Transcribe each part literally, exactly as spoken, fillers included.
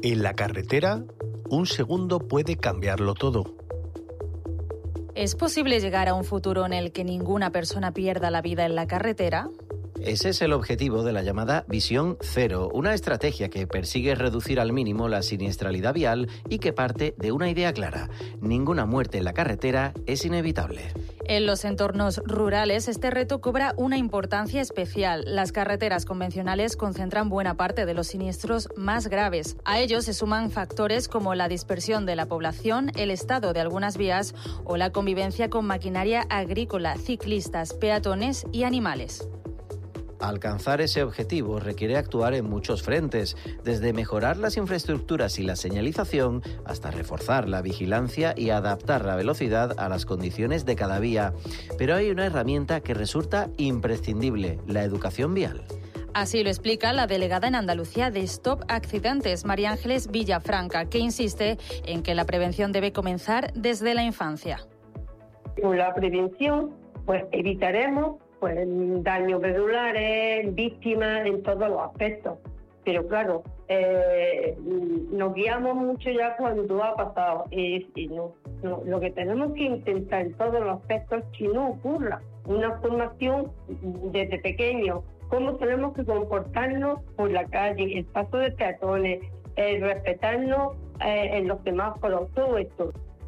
En la carretera, un segundo puede cambiarlo todo. ¿Es posible llegar a un futuro en el que ninguna persona pierda la vida en la carretera? Ese es el objetivo de la llamada Visión Cero, una estrategia que persigue reducir al mínimo la siniestralidad vial y que parte de una idea clara: ninguna muerte en la carretera es inevitable. En los entornos rurales, este reto cobra una importancia especial. Las carreteras convencionales concentran buena parte de los siniestros más graves. A ellos se suman factores como la dispersión de la población, el estado de algunas vías o la convivencia con maquinaria agrícola, ciclistas, peatones y animales. Alcanzar ese objetivo requiere actuar en muchos frentes, desde mejorar las infraestructuras y la señalización hasta reforzar la vigilancia y adaptar la velocidad a las condiciones de cada vía. Pero hay una herramienta que resulta imprescindible: la educación vial. Así lo explica la delegada en Andalucía de Stop Accidentes, María Ángeles Villafranca, que insiste en que la prevención debe comenzar desde la infancia. Con la prevención, pues evitaremos pues daños medulares, víctimas en todos los aspectos. Pero claro, eh, nos guiamos mucho ya cuando ha pasado. Y, y no, no, lo que tenemos que intentar en todos los aspectos es que no ocurra una formación desde pequeños. Cómo tenemos que comportarnos por la calle, el paso de peatones, el respetarnos eh, en los semáforos, todo esto.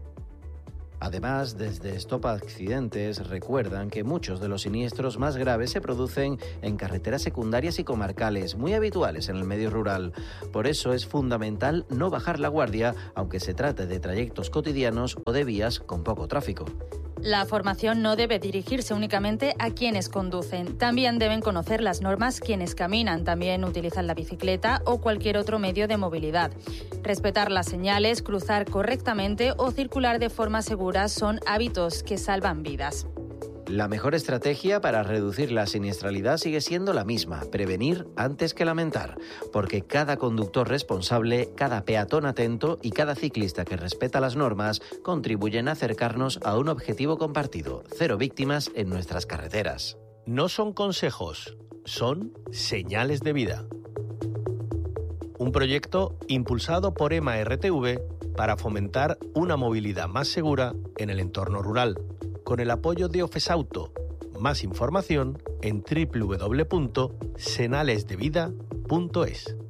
Además, desde Stop Accidentes recuerdan que muchos de los siniestros más graves se producen en carreteras secundarias y comarcales, muy habituales en el medio rural. Por eso es fundamental no bajar la guardia, aunque se trate de trayectos cotidianos o de vías con poco tráfico. La formación no debe dirigirse únicamente a quienes conducen. También deben conocer las normas quienes caminan, también utilizan la bicicleta o cualquier otro medio de movilidad. Respetar las señales, cruzar correctamente o circular de forma segura son hábitos que salvan vidas. La mejor estrategia para reducir la siniestralidad sigue siendo la misma: prevenir antes que lamentar, porque cada conductor responsable, cada peatón atento y cada ciclista que respeta las normas contribuyen a acercarnos a un objetivo compartido: cero víctimas en nuestras carreteras. No son consejos, son señales de vida. Un proyecto impulsado por E M A R T V para fomentar una movilidad más segura en el entorno rural, con el apoyo de Ofesauto. Más información en doble u doble u doble u punto senales de vida punto es.